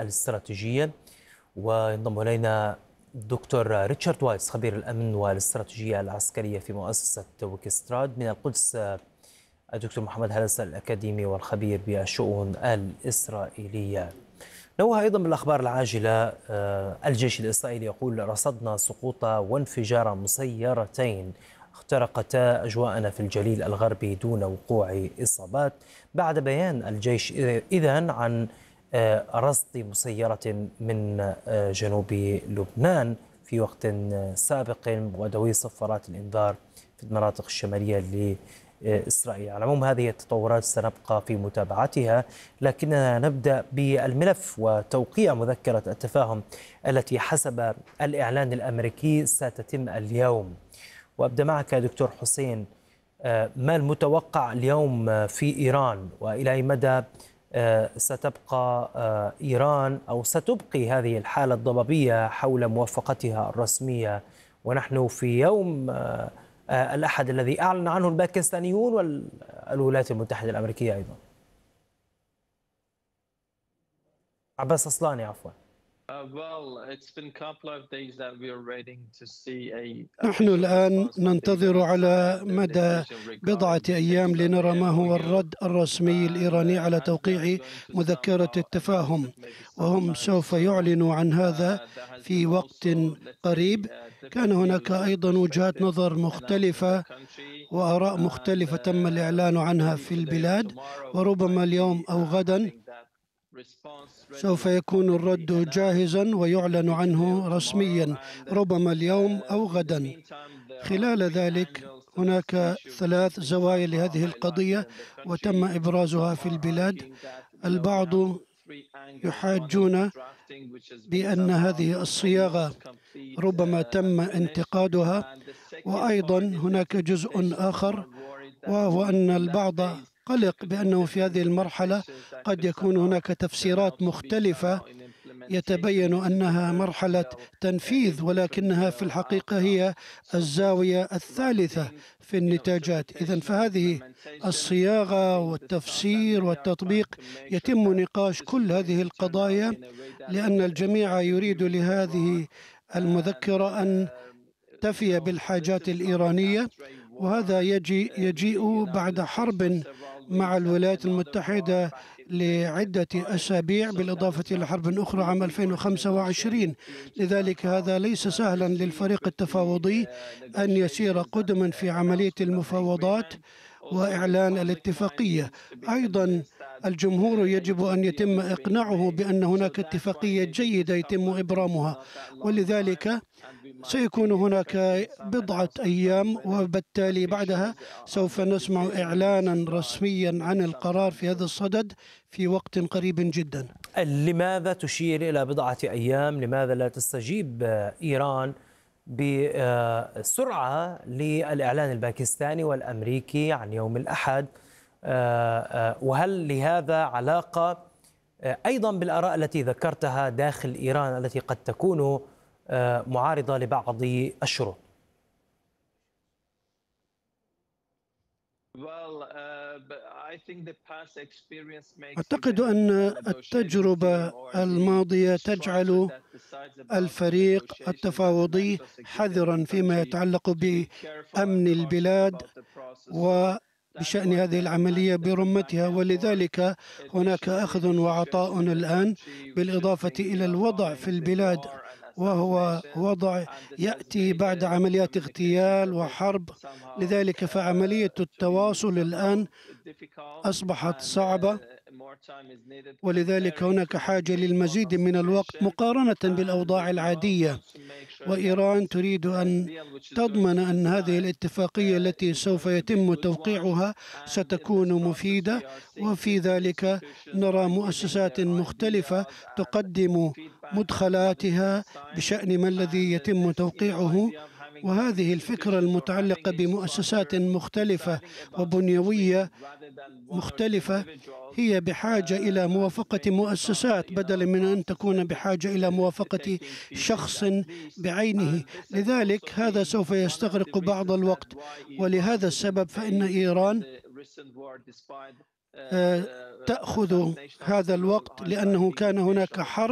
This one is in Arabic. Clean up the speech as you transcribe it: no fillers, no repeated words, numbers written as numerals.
الاستراتيجية. وينضم إلينا الدكتور ريتشارد وايتس خبير الأمن والاستراتيجية العسكرية في مؤسسة ويكستراد. من القدس الدكتور محمد هلسة الأكاديمي والخبير بالشؤون الإسرائيلية. نوه أيضا بالأخبار العاجلة، الجيش الإسرائيلي يقول رصدنا سقوط وانفجار مسيرتين اخترقتا أجواءنا في الجليل الغربي دون وقوع إصابات، بعد بيان الجيش إذن عن رصد مسيرة من جنوب لبنان في وقت سابق ودوي صفارات الإنذار في المناطق الشمالية لإسرائيل. على العموم هذه التطورات سنبقى في متابعتها، لكننا نبدأ بالملف وتوقيع مذكرة التفاهم التي حسب الإعلان الأمريكي ستتم اليوم. وأبدأ معك دكتور حسين، ما المتوقع اليوم في إيران، وإلى أي مدى ستبقى إيران أو ستبقي هذه الحالة الضبابية حول موافقتها الرسمية، ونحن في يوم الأحد الذي أعلن عنه الباكستانيون والولايات المتحدة الأمريكية أيضا؟ عباس أصلاني عفوا. نحن الآن ننتظر على مدى بضعة أيام لنرى ما هو الرد الرسمي الإيراني على توقيع مذكرة التفاهم، وهم سوف يعلنوا عن هذا في وقت قريب. كان هناك أيضا وجهات نظر مختلفة وآراء مختلفة تم الإعلان عنها في البلاد، وربما اليوم أو غدا سوف يكون الرد جاهزا ويعلن عنه رسميا، ربما اليوم أو غدا. خلال ذلك هناك 3 زوايا لهذه القضية وتم إبرازها في البلاد. البعض يحاجون بأن هذه الصياغة ربما تم انتقادها، وأيضا هناك جزء آخر وهو أن البعض قلق بأنه في هذه المرحلة قد يكون هناك تفسيرات مختلفة يتبين أنها مرحلة تنفيذ، ولكنها في الحقيقة هي الزاوية الثالثة في النتاجات. إذن فهذه الصياغة والتفسير والتطبيق يتم نقاش كل هذه القضايا، لأن الجميع يريد لهذه المذكرة أن تفي بالحاجات الإيرانية، وهذا يجيء بعد حرب مع الولايات المتحدة لعدة أسابيع، بالإضافة إلى حرب أخرى عام 2025. لذلك هذا ليس سهلا للفريق التفاوضي أن يسير قدما في عملية المفاوضات وإعلان الاتفاقية. أيضا الجمهور يجب أن يتم إقناعه بأن هناك اتفاقية جيدة يتم إبرامها، ولذلك سيكون هناك بضعة أيام، وبالتالي بعدها سوف نسمع إعلانا رسميا عن القرار في هذا الصدد في وقت قريب جدا. لماذا تشير إلى بضعة أيام؟ لماذا لا تستجيب إيران بسرعة للإعلان الباكستاني والأمريكي عن يوم الأحد؟ وهل لهذا علاقة أيضا بالآراء التي ذكرتها داخل إيران التي قد تكون معارضة لبعض الشروط؟ أعتقد أن التجربة الماضية تجعل الفريق التفاوضي حذرا فيما يتعلق بأمن البلاد وبشأن هذه العملية برمتها، ولذلك هناك أخذ وعطاء الآن، بالإضافة إلى الوضع في البلاد وهو وضع يأتي بعد عمليات اغتيال وحرب. لذلك فعملية التواصل الآن أصبحت صعبة، ولذلك هناك حاجة للمزيد من الوقت مقارنة بالأوضاع العادية. وإيران تريد أن تضمن أن هذه الاتفاقية التي سوف يتم توقيعها ستكون مفيدة، وفي ذلك نرى مؤسسات مختلفة تقدم مدخلاتها بشأن ما الذي يتم توقيعه، وهذه الفكرة المتعلقة بمؤسسات مختلفة وبنيوية مختلفة هي بحاجة إلى موافقة مؤسسات بدلا من أن تكون بحاجة إلى موافقة شخص بعينه. لذلك هذا سوف يستغرق بعض الوقت، ولهذا السبب فإن إيران تأخذ هذا الوقت، لأنه كان هناك حرب